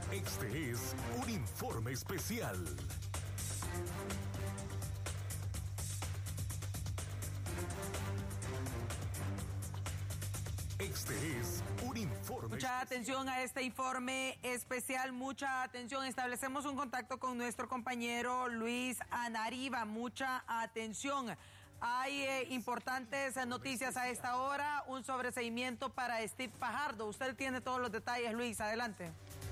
Este es un informe especial. Este es un informe. Mucha atención a este informe especial, mucha atención. Establecemos un contacto con nuestro compañero Luis Anariba. Mucha atención. Hay importantes noticias a esta hora. Un sobreseimiento para Steve Fajardo. Usted tiene todos los detalles, Luis. Adelante.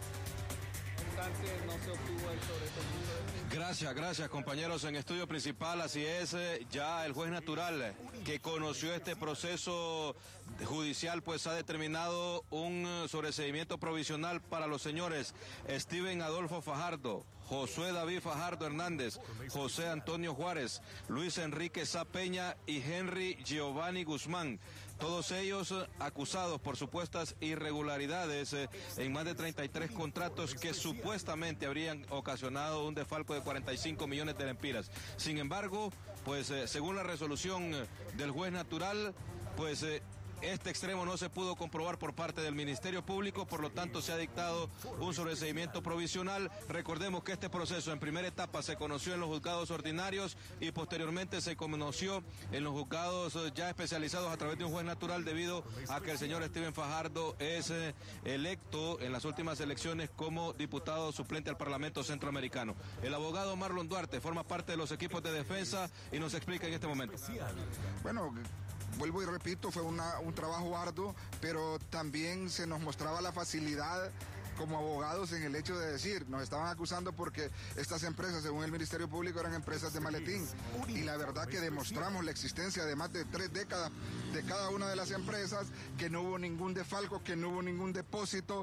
No se obtuvo el sobreseimiento. Gracias compañeros. En estudio principal, así es, ya el juez natural que conoció este proceso judicial pues ha determinado un sobreseimiento provisional para los señores Steven Adolfo Fajardo, Josué David Fajardo Hernández, José Antonio Juárez, Luis Enrique Sá Peña y Henry Giovanni Guzmán. Todos ellos acusados por supuestas irregularidades en más de 33 contratos que supuestamente habrían ocasionado un desfalco de 45 millones de lempiras. Sin embargo, pues según la resolución del juez natural, pues este extremo no se pudo comprobar por parte del Ministerio Público, por lo tanto se ha dictado un sobreseimiento provisional. Recordemos que este proceso en primera etapa se conoció en los juzgados ordinarios y posteriormente se conoció en los juzgados ya especializados a través de un juez natural, debido a que el señor Steven Fajardo es electo en las últimas elecciones como diputado suplente al Parlamento Centroamericano. El abogado Marlon Duarte forma parte de los equipos de defensa y nos explica en este momento. Bueno, vuelvo y repito, fue un trabajo arduo, pero también se nos mostraba la facilidad como abogados en el hecho de decir, nos estaban acusando porque estas empresas, según el Ministerio Público, eran empresas de maletín. Y la verdad que demostramos la existencia de más de 3 décadas de cada una de las empresas, que no hubo ningún desfalco, que no hubo ningún depósito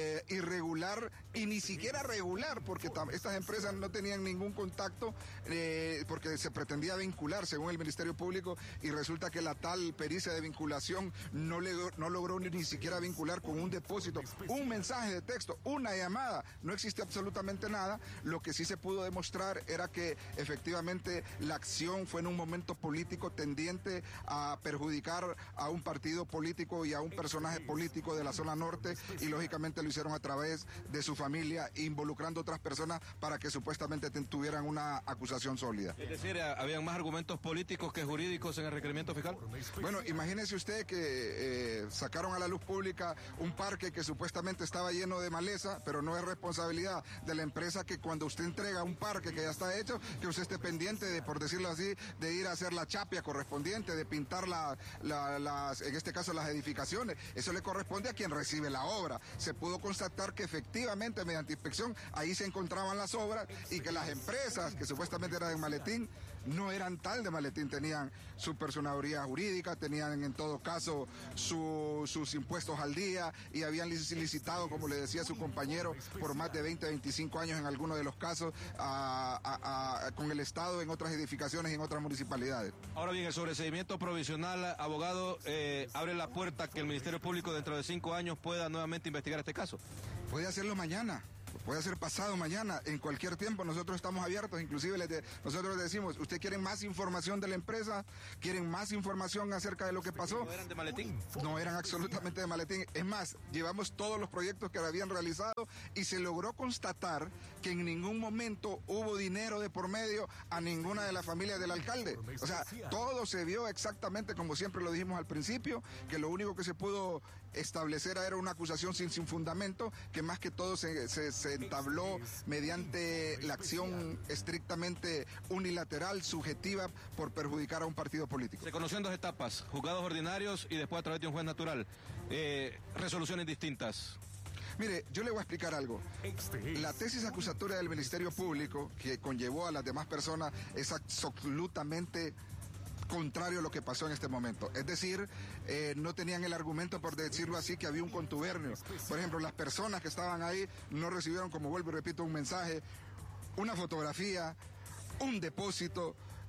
irregular y ni siquiera regular, porque estas empresas no tenían ningún contacto porque se pretendía vincular, según el Ministerio Público, y resulta que la tal pericia de vinculación no logró ni siquiera vincular con un depósito, un mensaje de texto, una llamada. No existe absolutamente nada. Lo que sí se pudo demostrar era que efectivamente la acción fue en un momento político tendiente a perjudicar a un partido político y a un personaje político de la zona norte, y lógicamente lo hicieron a través de su familia, involucrando a otras personas para que supuestamente tuvieran una acusación sólida. Es decir, ¿habían más argumentos políticos que jurídicos en el requerimiento fiscal? Bueno, imagínese usted que sacaron a la luz pública un parque que supuestamente estaba lleno de maleza, pero no es responsabilidad de la empresa que cuando usted entrega un parque que ya está hecho, que usted esté pendiente de, por decirlo así, de ir a hacer la chapia correspondiente, de pintar en este caso las edificaciones. Eso le corresponde a quien recibe la obra. Se pudo constatar que efectivamente mediante inspección ahí se encontraban las obras, y que las empresas que supuestamente eran de maletín no eran tal de maletín, tenían su personalidad jurídica, tenían en todo caso sus impuestos al día, y habían licitado, como le decía su compañero, por más de 20, 25 años en algunos de los casos con el Estado en otras edificaciones y en otras municipalidades. Ahora bien, el sobreseimiento provisional, abogado, abre la puerta que el Ministerio Público dentro de 5 años pueda nuevamente investigar este caso. Puede hacerlo mañana. Puede ser pasado mañana, en cualquier tiempo. Nosotros estamos abiertos, inclusive nosotros les decimos, ¿usted quiere más información de la empresa? ¿Quieren más información acerca de lo que pasó? ¿No eran de maletín? No eran absolutamente de maletín. Es más, llevamos todos los proyectos que habían realizado y se logró constatar que en ningún momento hubo dinero de por medio a ninguna de las familias del alcalde. O sea, todo se vio exactamente como siempre lo dijimos al principio, que lo único que se pudo establecer era una acusación sin fundamento, que más que todo se entabló mediante la acción estrictamente unilateral, subjetiva, por perjudicar a un partido político. Se conoció en 2 etapas, juzgados ordinarios y después a través de un juez natural. Resoluciones distintas. Mire, yo le voy a explicar algo. La tesis acusatoria del Ministerio Público, que conllevó a las demás personas, es absolutamente contrario a lo que pasó en este momento. Es decir, no tenían el argumento, por decirlo así, que había un contubernio. Por ejemplo, las personas que estaban ahí no recibieron, como vuelvo y repito, un mensaje, una fotografía, un depósito,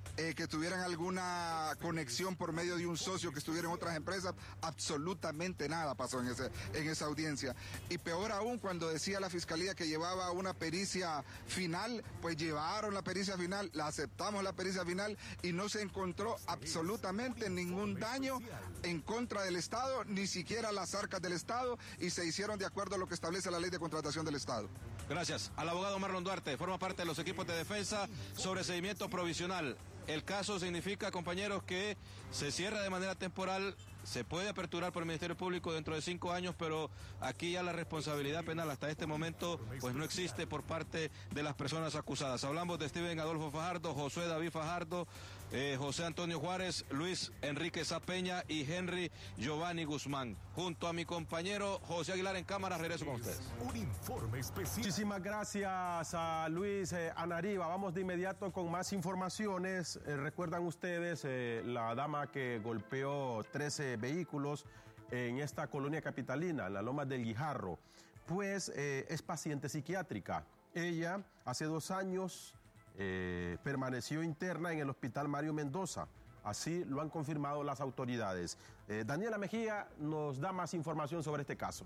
que tuvieran alguna conexión por medio de un socio que estuviera en otras empresas, absolutamente nada pasó en esa audiencia. Y peor aún, cuando decía la fiscalía que llevaba una pericia final, pues llevaron la pericia final, la aceptamos la pericia final y no se encontró absolutamente ningún daño en contra del Estado, ni siquiera las arcas del Estado, y se hicieron de acuerdo a lo que establece la ley de contratación del Estado. Gracias. Al abogado Marlon Duarte, forma parte de los equipos de defensa sobre seguimiento provisional. El caso significa, compañeros, que se cierra de manera temporal, se puede aperturar por el Ministerio Público dentro de 5 años, pero aquí ya la responsabilidad penal hasta este momento pues no existe por parte de las personas acusadas. Hablamos de Steven Adolfo Fajardo, Josué David Fajardo, José Antonio Juárez, Luis Enrique Zapeña y Henry Giovanni Guzmán. Junto a mi compañero José Aguilar en cámara, regreso con ustedes. Un informe especial. Muchísimas gracias a Luis Anariva. Vamos de inmediato con más informaciones. Recuerdan ustedes la dama que golpeó 13 vehículos en esta colonia capitalina, en la Lomas del Guijarro. Pues es paciente psiquiátrica. Ella hace 2 años permaneció interna en el Hospital Mario Mendoza. Así lo han confirmado las autoridades. Daniela Mejía nos da más información sobre este caso.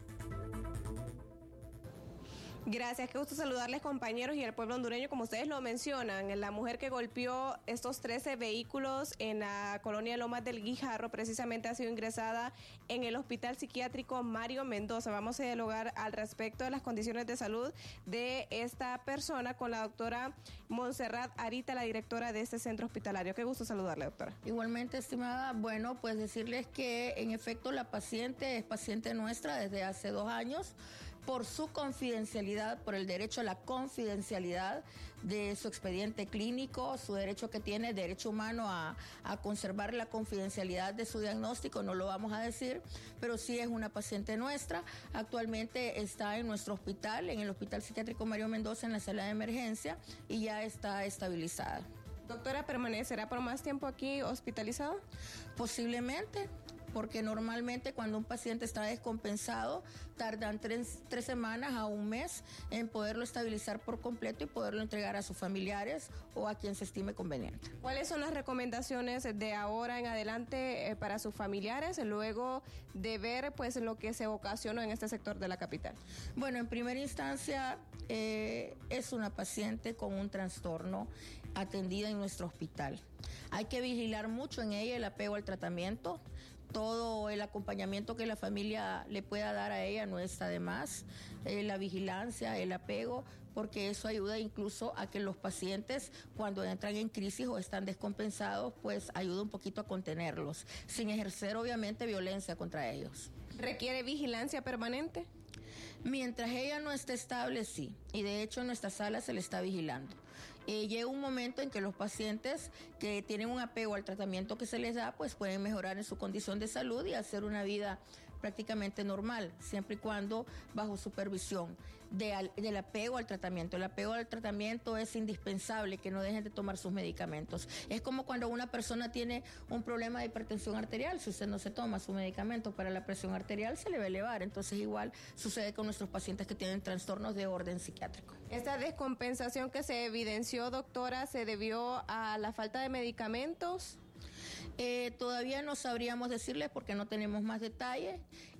Gracias, qué gusto saludarles, compañeros, y al pueblo hondureño. Como ustedes lo mencionan, la mujer que golpeó estos 13 vehículos en la colonia Lomas del Guijarro precisamente ha sido ingresada en el Hospital Psiquiátrico Mario Mendoza. Vamos a dialogar al respecto de las condiciones de salud de esta persona con la doctora Montserrat Arita, la directora de este centro hospitalario. Qué gusto saludarle, doctora. Igualmente, estimada. Bueno, pues decirles que en efecto la paciente es paciente nuestra desde hace 2 años. Por su confidencialidad, por el derecho a la confidencialidad de su expediente clínico, su derecho que tiene, derecho humano a conservar la confidencialidad de su diagnóstico, no lo vamos a decir, pero sí es una paciente nuestra. Actualmente está en nuestro hospital, en el Hospital Psiquiátrico Mario Mendoza, en la sala de emergencia, y ya está estabilizada. Doctora, ¿permanecerá por más tiempo aquí hospitalizado? Posiblemente, porque normalmente cuando un paciente está descompensado tardan 3 semanas a 1 mes en poderlo estabilizar por completo y poderlo entregar a sus familiares o a quien se estime conveniente. ¿Cuáles son las recomendaciones de ahora en adelante para sus familiares luego de ver pues lo que se ocasionó en este sector de la capital? Bueno, en primera instancia es una paciente con un trastorno atendida en nuestro hospital. Hay que vigilar mucho en ella el apego al tratamiento. Todo el acompañamiento que la familia le pueda dar a ella no está de más, la vigilancia, el apego, porque eso ayuda incluso a que los pacientes cuando entran en crisis o están descompensados, pues ayuda un poquito a contenerlos, sin ejercer obviamente violencia contra ellos. ¿Requiere vigilancia permanente? Mientras ella no esté estable, sí, y de hecho en nuestra sala se le está vigilando. Llega un momento en que los pacientes que tienen un apego al tratamiento que se les da, pues pueden mejorar en su condición de salud y hacer una vida prácticamente normal, siempre y cuando bajo supervisión del apego al tratamiento. El apego al tratamiento es indispensable, que no dejen de tomar sus medicamentos. Es como cuando una persona tiene un problema de hipertensión arterial, si usted no se toma su medicamento para la presión arterial, se le va a elevar. Entonces igual sucede con nuestros pacientes que tienen trastornos de orden psiquiátrico. ¿Esta descompensación que se evidenció, doctora, se debió a la falta de medicamentos? Todavía no sabríamos decirles porque no tenemos más detalles.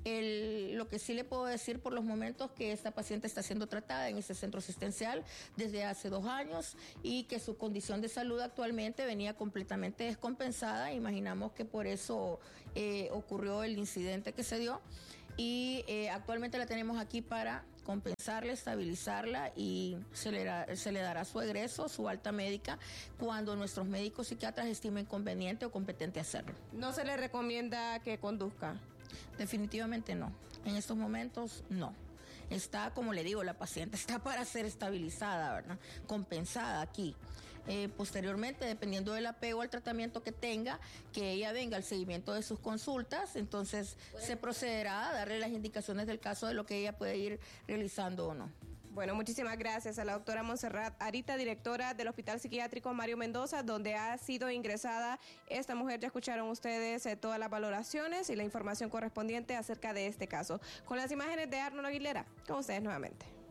Lo que sí le puedo decir por los momentos que esta paciente está siendo tratada en ese centro asistencial desde hace 2 años y que su condición de salud actualmente venía completamente descompensada. Imaginamos que por eso ocurrió el incidente que se dio y actualmente la tenemos aquí para compensarla, estabilizarla y se le dará su egreso, su alta médica, cuando nuestros médicos psiquiatras estimen conveniente o competente hacerlo. ¿No se le recomienda que conduzca? Definitivamente no. En estos momentos, no. Está, como le digo, la paciente está para ser estabilizada, ¿verdad? Compensada aquí. Posteriormente, dependiendo del apego al tratamiento que tenga, que ella venga al seguimiento de sus consultas, entonces se procederá a darle las indicaciones del caso de lo que ella puede ir realizando o no. Bueno, muchísimas gracias a la doctora Montserrat Arita, directora del Hospital Psiquiátrico Mario Mendoza, donde ha sido ingresada esta mujer. Ya escucharon ustedes todas las valoraciones y la información correspondiente acerca de este caso. Con las imágenes de Arnold Aguilera, con ustedes nuevamente.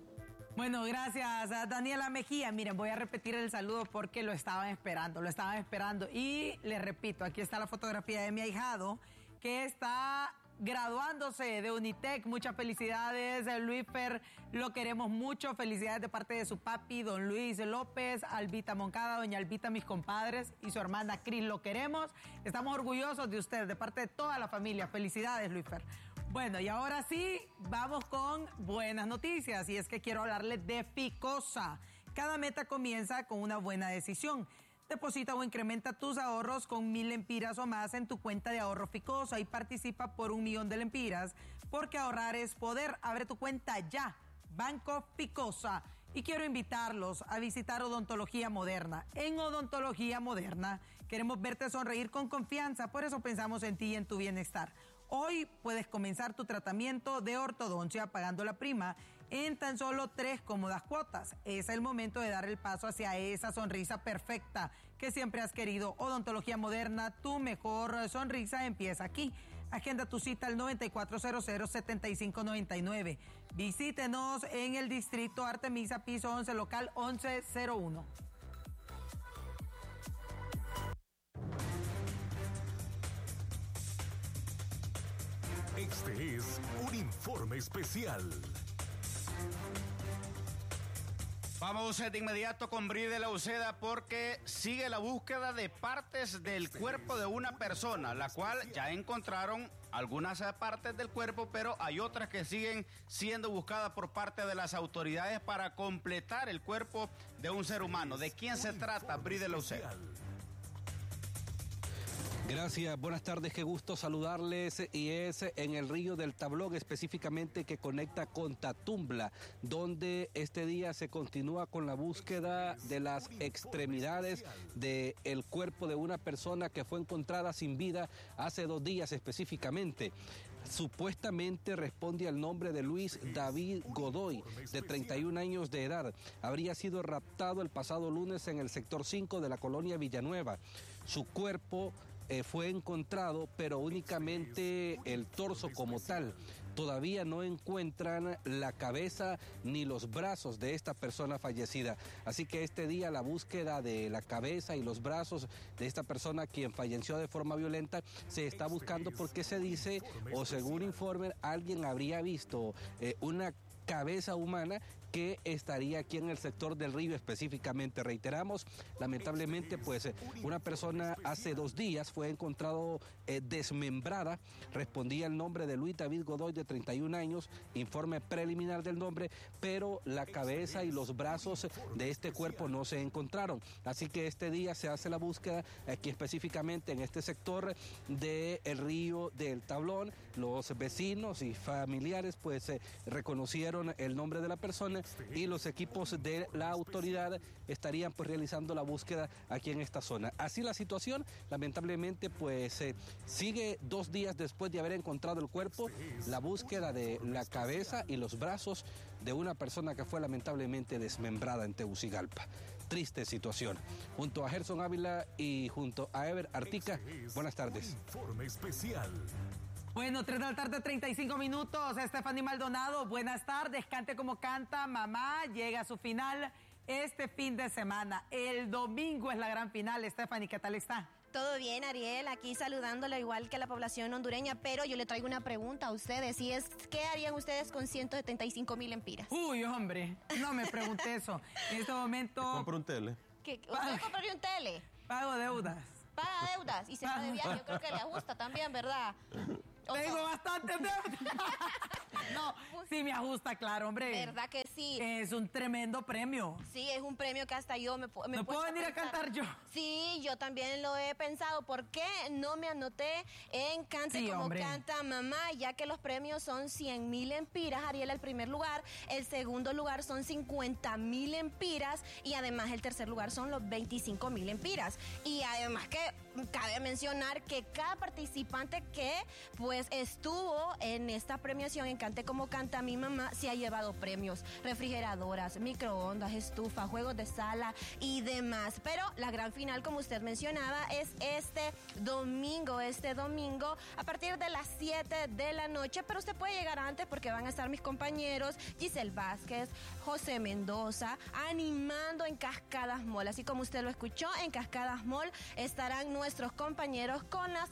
Bueno, gracias a Daniela Mejía. Miren, voy a repetir el saludo porque lo estaban esperando. Y les repito, aquí está la fotografía de mi ahijado que está graduándose de Unitec. Muchas felicidades, Luisfer, lo queremos mucho. Felicidades de parte de su papi, don Luis López, Albita Moncada, doña Albita, mis compadres, y su hermana Cris, lo queremos. Estamos orgullosos de usted, de parte de toda la familia. Felicidades, Luisfer. Bueno, y ahora sí, vamos con buenas noticias, y es que quiero hablarles de Ficosa. Cada meta comienza con una buena decisión. Deposita o incrementa tus ahorros con 1,000 lempiras o más en tu cuenta de ahorro Ficosa y participa por 1,000,000 de lempiras, porque ahorrar es poder. Abre tu cuenta ya, Banco Ficosa. Y quiero invitarlos a visitar Odontología Moderna. En Odontología Moderna queremos verte sonreír con confianza, por eso pensamos en ti y en tu bienestar. Hoy puedes comenzar tu tratamiento de ortodoncia pagando la prima en tan solo 3 cómodas cuotas. Es el momento de dar el paso hacia esa sonrisa perfecta que siempre has querido. Odontología Moderna, tu mejor sonrisa empieza aquí. Agenda tu cita al 9400-7599. Visítenos en el Distrito Artemisa, piso 11, local 1101. Este es un informe especial. Vamos de inmediato con Bri de la Uceda porque sigue la búsqueda de partes del cuerpo de una persona, la cual ya encontraron algunas partes del cuerpo, pero hay otras que siguen siendo buscadas por parte de las autoridades para completar el cuerpo de un ser humano. ¿De quién se trata, Bri de la Uceda? Gracias, buenas tardes, qué gusto saludarles. Y es en el río del Tablón, específicamente que conecta con Tatumbla, donde este día se continúa con la búsqueda de las extremidades del cuerpo de una persona que fue encontrada sin vida hace 2 días específicamente. Supuestamente responde al nombre de Luis David Godoy, de 31 años de edad. Habría sido raptado el pasado lunes en el sector 5 de la colonia Villanueva. Su cuerpo fue encontrado, pero únicamente el torso como tal. Todavía no encuentran la cabeza ni los brazos de esta persona fallecida. Así que este día la búsqueda de la cabeza y los brazos de esta persona quien falleció de forma violenta se está buscando porque se dice, o según informe, alguien habría visto una cabeza humana que estaría aquí en el sector del río específicamente. Reiteramos, lamentablemente, pues una persona hace 2 días fue encontrado desmembrada. Respondía el nombre de Luis David Godoy, de 31 años, informe preliminar del nombre, pero la cabeza y los brazos de este cuerpo no se encontraron. Así que este día se hace la búsqueda aquí específicamente en este sector del río del Tablón. Los vecinos y familiares pues reconocieron el nombre de la persona y los equipos de la autoridad estarían pues realizando la búsqueda aquí en esta zona. Así la situación, lamentablemente pues sigue 2 días después de haber encontrado el cuerpo, la búsqueda de la cabeza y los brazos de una persona que fue lamentablemente desmembrada en Tegucigalpa. Triste situación. Junto a Gerson Ávila y junto a Ever Artica, buenas tardes. Informe especial. Bueno, 3 de la tarde, 35 minutos. Stephanie Maldonado, buenas tardes. Cante como canta, mamá, llega a su final este fin de semana. El domingo es la gran final. Stephanie, ¿qué tal está? Todo bien, Ariel, aquí saludándole igual que a la población hondureña, pero yo le traigo una pregunta a ustedes, y es, ¿qué harían ustedes con 175,000 lempiras? Uy, hombre, no me pregunte eso. En este momento... Compro un tele. ¿Usted compraría un tele? Pago deudas. Paga deudas y se va de viaje, yo creo que le ajusta también, ¿verdad? Tengo bastantes deudas. No, sí me ajusta, claro, hombre. ¿Verdad que sí? Es un tremendo premio. Sí, es un premio que hasta yo me ¿No puedo venir a cantar yo? Sí, yo también lo he pensado. ¿Por qué no me anoté en Cante como hombre. Canta Mamá? Ya que los premios son 100,000 lempiras, Ariel, el primer lugar. El segundo lugar son 50,000 lempiras. Y además el tercer lugar son los 25,000 lempiras. Y además que cabe mencionar que cada participante que pues estuvo en esta premiación en Cante Cante Como Canta Mi Mamá se ha llevado premios, refrigeradoras, microondas, estufa, juegos de sala y demás. Pero la gran final, como usted mencionaba, es este domingo a partir de las 7 de la noche, pero usted puede llegar antes porque van a estar mis compañeros Giselle Vázquez, José Mendoza, animando en Cascadas Mall. Así como usted lo escuchó, en Cascadas Mall estarán nuestros compañeros con las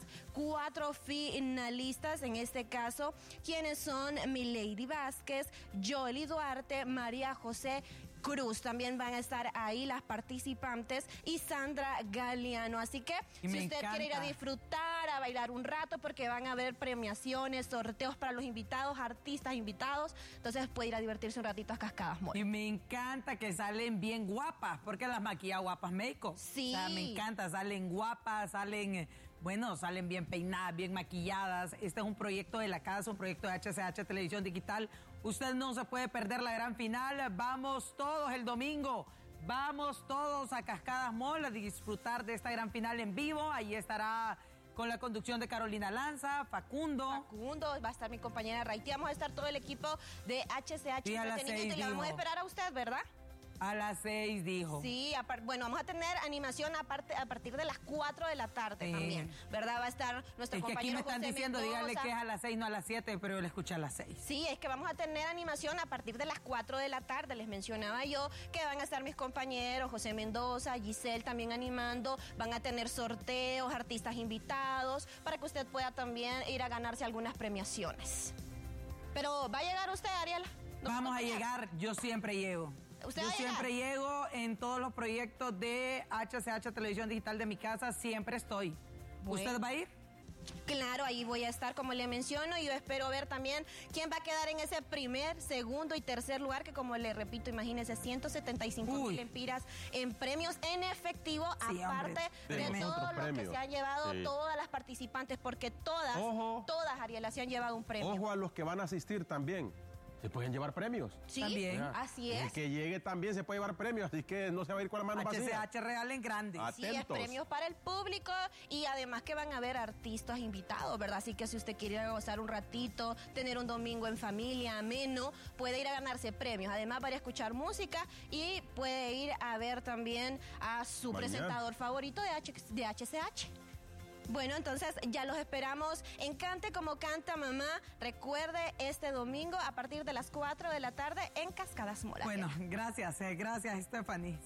4 finalistas, en este caso, quienes son Milady Vázquez, Yoli Duarte, María José Cruz. También van a estar ahí las participantes y Sandra Galeano. Así que si usted quiere ir a disfrutar, a bailar un rato, porque van a haber premiaciones, sorteos para los invitados, artistas invitados, entonces puede ir a divertirse un ratito a Cascadas Mall. Y me encanta que salen bien guapas, porque las maquilla guapas Meiko. Sí. O sea, me encanta, salen guapas, salen bien peinadas, bien maquilladas. Este es un proyecto de la casa, un proyecto de HCH Televisión Digital. Usted no se puede perder la gran final. Vamos todos el domingo. Vamos todos a Cascadas Mall a disfrutar de esta gran final en vivo. Ahí estará con la conducción de Carolina Lanza, Facundo, va a estar mi compañera Raiti. Vamos a estar todo el equipo de HCH Y a las Entretenimiento 6 y la vamos a dijo. esperar a usted, ¿verdad? A las 6 dijo. Sí, bueno, vamos a tener animación a partir de las 4 de la tarde Sí. también, ¿verdad? Va a estar nuestro Es que aquí compañero me están José diciendo, Mendoza. dígale que es a las 6, no a las 7, pero yo le escuché a las 6. Sí, es que vamos a tener animación a partir de las 4 de la tarde. Les mencionaba yo que van a estar mis compañeros, José Mendoza, Giselle también animando. Van a tener sorteos, artistas invitados, para que usted pueda también ir a ganarse algunas premiaciones. Pero, ¿va a llegar usted, Ariela? ¿No Vamos a acompañar? llegar, yo siempre llego. ¿Usted Yo va a llegar? siempre llego en todos los proyectos de HCH Televisión Digital de mi casa, siempre estoy. Bueno. ¿Usted va a ir? Claro, ahí voy a estar, como le menciono, y yo espero ver también quién va a quedar en ese primer, segundo y tercer lugar, que como le repito, imagínese, 175,000 lempiras en premios en efectivo, Sí, aparte hombre. de Tenemos todo otros lo que premios. se han llevado Sí. todas las participantes, porque todas, Ariela, se han llevado un premio. Ojo a los que van a asistir también. Se pueden llevar premios. Sí, También. así El es. que llegue también se puede llevar premios, así que no se va a ir con la mano vacía. HCH Real en grande. Sí, es Atentos. premios para el público y además que van a haber artistas invitados, ¿verdad? Así que si usted quiere ir a gozar un ratito, tener un domingo en familia ameno, puede ir a ganarse premios. Además, va a ir a escuchar música y puede ir a ver también a su presentador favorito de HCH. Bueno, entonces ya los esperamos en Cante Como Canta Mamá. Recuerde, este domingo a partir de las 4 de la tarde en Cascadas Mall. Bueno, gracias, Stephanie.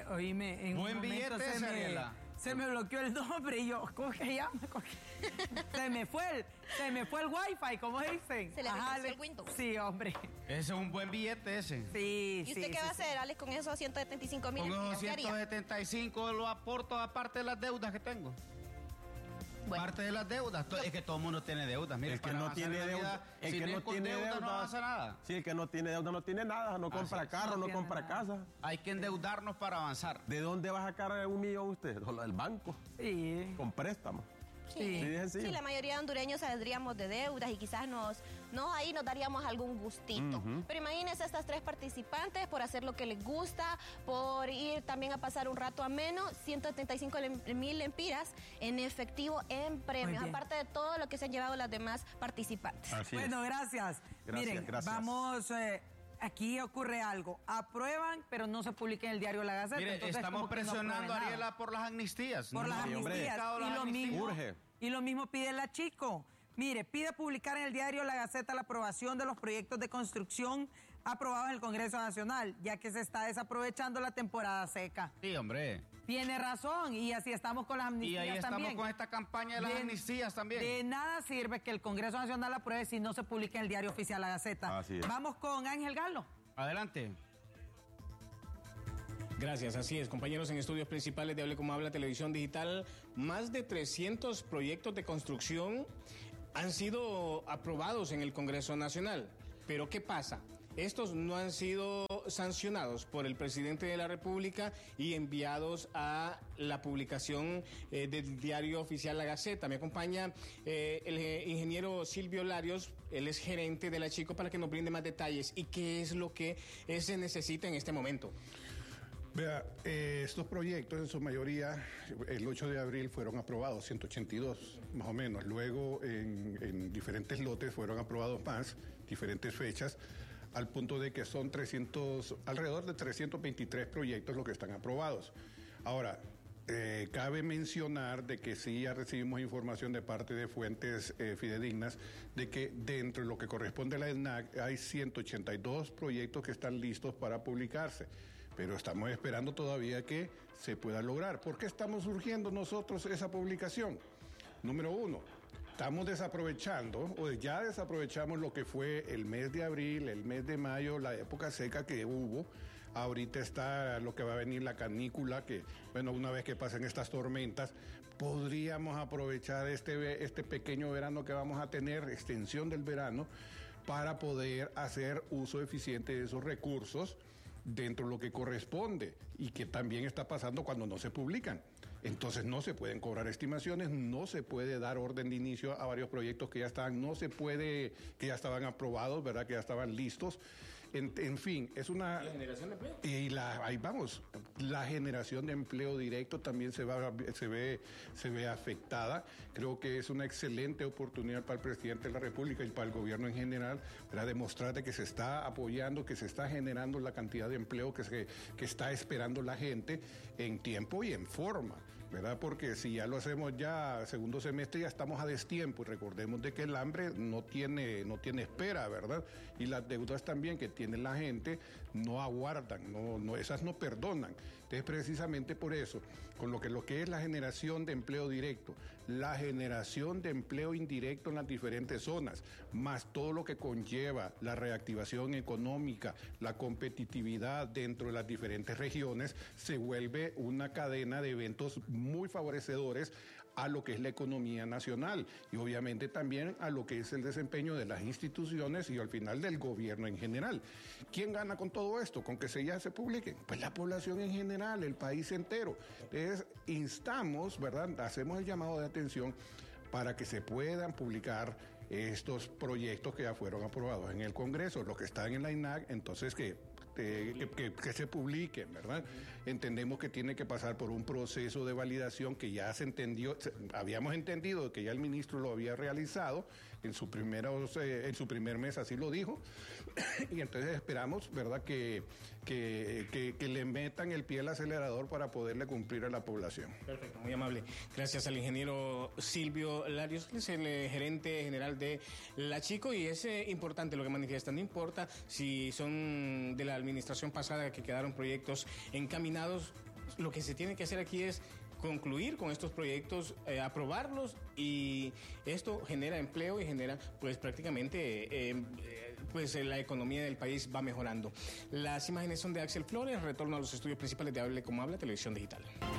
En Buen un momento billete ese, Ariela. se me bloqueó el nombre y yo, ¿cómo que llama? se me fue el wifi, ¿cómo dicen? Se le reinició el Windows. Sí, hombre. Ese es un buen billete ese. Sí, ¿Y usted qué va a hacer, Alex, con esos 175,000? Con esos ¿Qué haría? 175 lo aporto aparte de las deudas que tengo. Bueno. Parte de las deudas. Es que todo el mundo tiene deudas. Mire, El que para no avanzar tiene en la deuda, vida, el si que no no es con tiene deuda, no deuda, avanza nada. Sí, el que no tiene deuda no tiene nada, no compra es, carro, no tiene compra nada. casa. Hay que endeudarnos para avanzar. ¿De dónde va a sacar 1 millón usted? Del banco, Sí. con préstamo. Sí. Sí, de sencillo. Sí, la mayoría de hondureños saldríamos de deudas y quizás ahí nos daríamos algún gustito. Pero imagínense estas 3 participantes por hacer lo que les gusta, por ir también a pasar un rato ameno, 175,000 lempiras en efectivo en premios, Muy bien. aparte de todo lo que se han llevado las demás participantes. Así Bueno, es. gracias. Miren, gracias. vamos, aquí ocurre algo. Aprueban, pero no se publica en el diario La Gaceta. Mire, entonces estamos como que no presionando aprueban a nada. Ariela por las amnistías. Por las Sí, hombre. amnistías. Las Y lo amnistías. mismo, Urge. y lo mismo pide la Chico. Mire, pide publicar en el diario La Gaceta la aprobación de los proyectos de construcción aprobados en el Congreso Nacional, ya que se está desaprovechando la temporada seca. Sí, hombre. Tiene razón, y así estamos con las Y amnistías ahí estamos también. con esta campaña de las amnistías también. De nada sirve que el Congreso Nacional apruebe si no se publica en el diario oficial La Gaceta. Así es. Vamos con Ángel Galo. Adelante. Gracias, así es. Compañeros, en estudios principales de Hable Como Habla Televisión Digital, más de 300 proyectos de construcción han sido aprobados en el Congreso Nacional. Pero ¿qué pasa? Estos no han sido sancionados por el presidente de la República y enviados a la publicación del diario oficial La Gaceta. Me acompaña el ingeniero Silvio Larios, él es gerente de la Chico, para que nos brinde más detalles y qué es lo que se necesita en este momento. Vea, estos proyectos en su mayoría el 8 de abril fueron aprobados, 182 más o menos. Luego en diferentes lotes fueron aprobados más diferentes fechas, al punto de que son alrededor de 323 proyectos los que están aprobados. Ahora, cabe mencionar de que sí ya recibimos información de parte de fuentes fidedignas de que dentro de lo que corresponde a la ENAC hay 182 proyectos que están listos para publicarse, pero estamos esperando todavía que se pueda lograr. ¿Por qué estamos urgiendo nosotros esa publicación? Número uno, estamos desaprovechando, o ya desaprovechamos lo que fue el mes de abril, el mes de mayo, la época seca que hubo. Ahorita está lo que va a venir, la canícula, que, bueno, una vez que pasen estas tormentas, podríamos aprovechar este pequeño verano que vamos a tener, extensión del verano, para poder hacer uso eficiente de esos recursos dentro de lo que corresponde, y que también está pasando cuando no se publican. Entonces no se pueden cobrar estimaciones, no se puede dar orden de inicio a varios proyectos que ya están, no se puede, que ya estaban aprobados, ¿verdad? Que ya estaban listos. En fin, es una... ¿La generación de empleo? Y ahí vamos, la generación de empleo directo también se ve afectada. Creo que es una excelente oportunidad para el presidente de la República y para el gobierno en general, para demostrar de que se está apoyando, que se está generando la cantidad de empleo que está esperando la gente en tiempo y en forma, ¿verdad? Porque si ya lo hacemos ya segundo semestre, ya estamos a destiempo, y recordemos de que el hambre no tiene espera, ¿verdad? Y las deudas también que tiene la gente no aguardan, esas no perdonan. Entonces, precisamente por eso, con lo que es la generación de empleo directo, la generación de empleo indirecto en las diferentes zonas, más todo lo que conlleva la reactivación económica, la competitividad dentro de las diferentes regiones, se vuelve una cadena de eventos muy favorecedores a lo que es la economía nacional y obviamente también a lo que es el desempeño de las instituciones y al final del gobierno en general. ¿Quién gana con todo esto? ¿Con que ya se publiquen? Pues la población en general, el país entero. Entonces instamos, ¿verdad? Hacemos el llamado de atención para que se puedan publicar estos proyectos que ya fueron aprobados en el Congreso, los que están en la INAC, entonces que se publiquen, ¿verdad? Entendemos que tiene que pasar por un proceso de validación que ya se entendió, habíamos entendido que ya el ministro lo había realizado en su primer mes, así lo dijo, y entonces esperamos, ¿verdad?, que le metan el pie al acelerador para poderle cumplir a la población. Perfecto, muy amable. Gracias al ingeniero Silvio Larios, que es el gerente general de La Chico, y es importante lo que manifiestan. No importa si son de la administración pasada que quedaron proyectos encaminados, lo que se tiene que hacer aquí es concluir con estos proyectos, aprobarlos, y esto genera empleo y genera pues prácticamente pues la economía del país va mejorando. Las imágenes son de Axel Flores, retorno a los estudios principales de Hable Como Habla, Televisión Digital.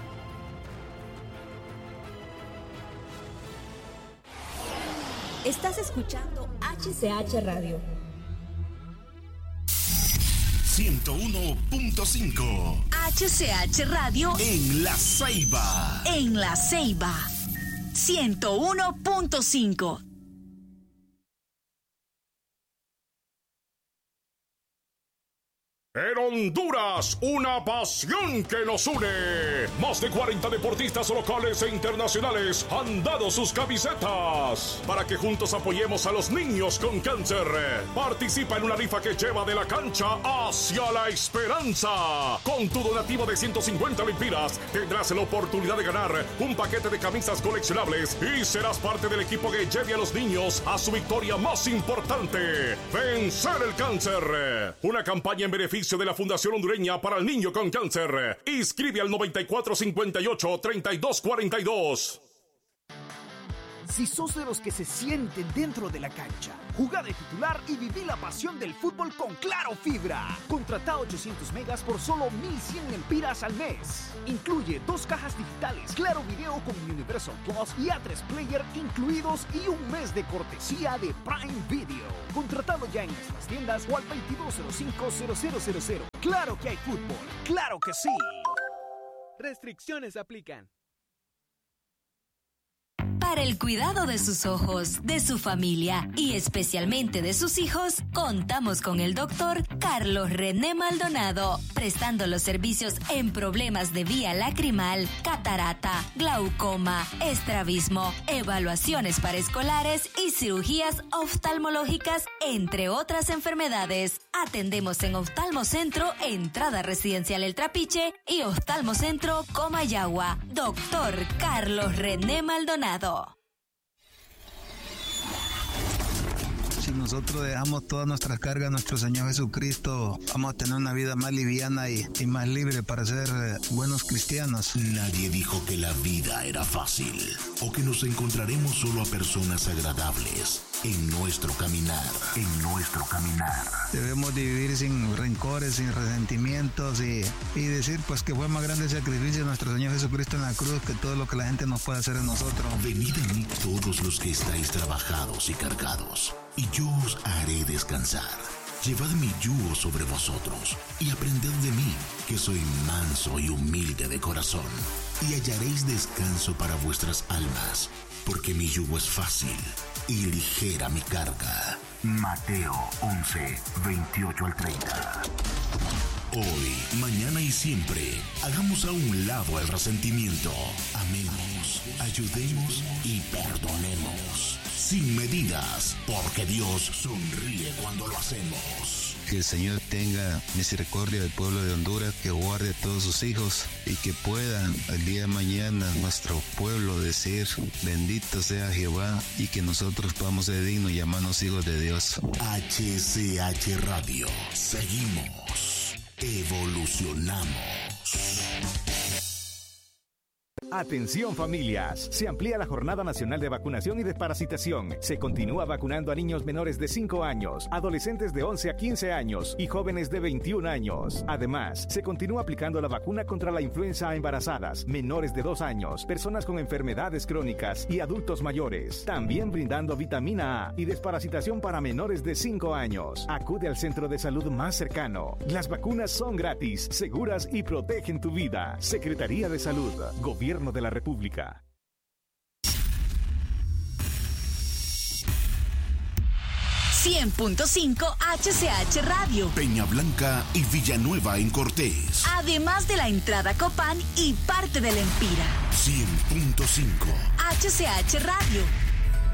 Estás escuchando HCH Radio 101.5 HCH Radio en La Ceiba. En La Ceiba 101.5. En Honduras, una pasión que nos une. Más de 40 deportistas locales e internacionales han dado sus camisetas para que juntos apoyemos a los niños con cáncer. Participa en una rifa que lleva de la cancha hacia la esperanza. Con tu donativo de 150 lempiras tendrás la oportunidad de ganar un paquete de camisas coleccionables y serás parte del equipo que lleve a los niños a su victoria más importante: vencer el cáncer. Una campaña en beneficio de la Fundación Hondureña para el Niño con Cáncer. Inscribe al 9458-3242. Si sos de los que se sienten dentro de la cancha, jugá de titular y viví la pasión del fútbol con Claro Fibra. Contratá 800 megas por solo 1,100 lempiras al mes. Incluye 2 cajas digitales, Claro Video con Universal Plus y A3 Player incluidos y un mes de cortesía de Prime Video. Contratado ya en nuestras tiendas o al 2205-0000. Claro que hay fútbol, claro que sí. Restricciones aplican. Para el cuidado de sus ojos, de su familia y especialmente de sus hijos, contamos con el doctor Carlos René Maldonado, prestando los servicios en problemas de vía lacrimal, catarata, glaucoma, estrabismo, evaluaciones para escolares y cirugías oftalmológicas, entre otras enfermedades. Atendemos en Oftalmocentro, entrada residencial El Trapiche y Oftalmocentro Comayagua. Doctor Carlos René Maldonado. Si nosotros dejamos todas nuestras cargas a nuestro Señor Jesucristo, vamos a tener una vida más liviana y más libre para ser buenos cristianos. Nadie dijo que la vida era fácil o que nos encontraremos solo a personas agradables en nuestro caminar. Debemos de vivir sin rencores, sin resentimientos y decir pues que fue más grande el sacrificio de nuestro Señor Jesucristo en la cruz que todo lo que la gente nos puede hacer en nosotros. Venid a mí todos los que estáis trabajados y cargados, y yo os haré descansar. Llevad mi yugo sobre vosotros y aprended de mí, que soy manso y humilde de corazón, y hallaréis descanso para vuestras almas, porque mi yugo es fácil y ligera mi carga. Mateo 11, 28 al 30. Hoy, mañana y siempre, hagamos a un lado el resentimiento. Amemos, ayudemos y perdonemos. Sin medidas, porque Dios sonríe cuando lo hacemos. Que el Señor tenga misericordia del pueblo de Honduras, que guarde a todos sus hijos y que puedan el día de mañana nuestro pueblo decir bendito sea Jehová y que nosotros podamos ser dignos y llamarnos hijos de Dios. HCH Radio. Seguimos. Evolucionamos. Atención familias, se amplía la Jornada Nacional de Vacunación y Desparasitación. Se continúa vacunando a niños menores de 5 años, adolescentes de 11 a 15 años y jóvenes de 21 años. Además, se continúa aplicando la vacuna contra la influenza a embarazadas, menores de 2 años, personas con enfermedades crónicas y adultos mayores. También brindando vitamina A y desparasitación para menores de 5 años. Acude al centro de salud más cercano. Las vacunas son gratis, seguras y protegen tu vida. Secretaría de Salud, Gobierno de la República. 100.5 HCH Radio. Peña Blanca y Villanueva en Cortés. Además de la entrada Copán y parte del Empira. 100.5 HCH Radio.